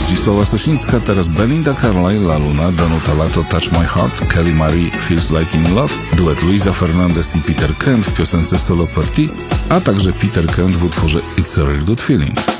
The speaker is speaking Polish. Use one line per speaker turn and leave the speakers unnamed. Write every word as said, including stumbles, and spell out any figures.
Zdzisława Sosińska, teraz Belinda Carlisle, La Luna, Danuta Lato, Touch My Heart, Kelly Marie, Feels Like In Love, duet Luisa Fernandez i Peter Kent w piosence Solo Party, a także Peter Kent w utworze It's a Real Good Feeling.